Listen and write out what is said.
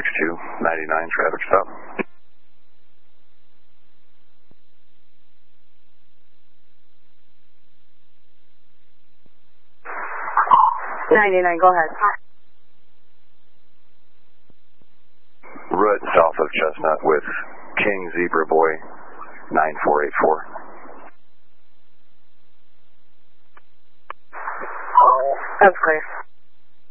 6299 traffic stop. 99, go ahead. Route south of Chestnut with King Zebra Boy 9484. That's clear.